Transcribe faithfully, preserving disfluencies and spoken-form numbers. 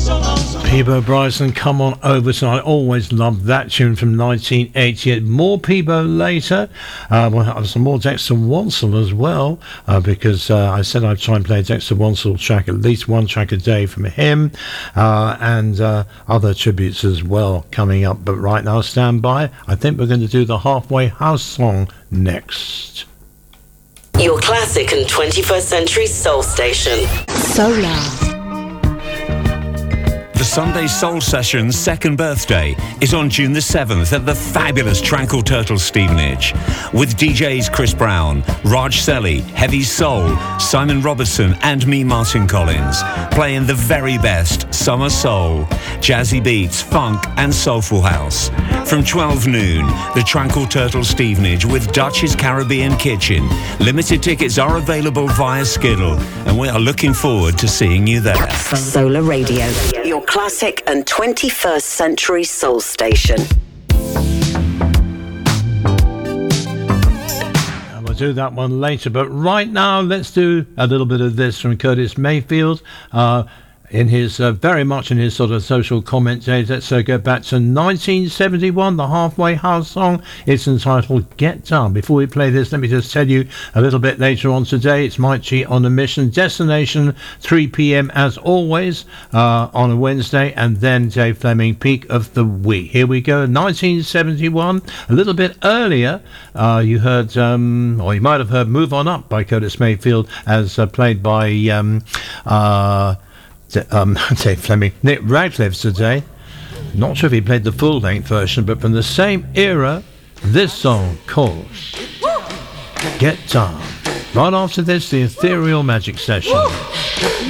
Peabo Bryson, Come On Over Tonight. I always loved that tune from nineteen eighty-eight. More Peabo later. Uh, we'll have some more Dexter Wansel as well, uh, because uh, I said I'd try and play a Dexter Wansel track, at least one track a day from him, uh, and uh, other tributes as well coming up. But right now, stand by. I think we're going to do the Halfway House song next. Your classic and twenty-first century soul station. Solar. The Sunday Soul Session's second birthday is on June the seventh at the fabulous Tranquil Turtle Stevenage, with D Js Chris Brown, Raj Selly, Heavy Soul, Simon Robertson and me, Martin Collins, playing the very best summer soul, jazzy beats, funk and soulful house. From twelve noon, the Tranquil Turtle Stevenage with Dutch's Caribbean Kitchen. Limited tickets are available via Skiddle, and we are looking forward to seeing you there. Solar Radio, your classic and twenty-first century soul station. And we'll do that one later, but right now let's do a little bit of this from Curtis Mayfield. Uh, in his, uh, very much in his sort of social comment days. Let's uh, go back to nineteen seventy-one, the Halfway House song. It's entitled Get Down. Before we play this, let me just tell you a little bit later on today, it's Mike G on a mission. Destination, three p.m. as always, uh, on a Wednesday, and then Dave Fleming, Peak of the Week. Here we go, nineteen seventy-one. A little bit earlier, uh, you heard, um, or you might have heard Move On Up by Curtis Mayfield, as uh, played by... Um, uh, Um, Dave Fleming, Nick Radcliffe today. Not sure if he played the full-length version, but from the same era, this song called Get Down. Right after this, the Ethereal Magic Session.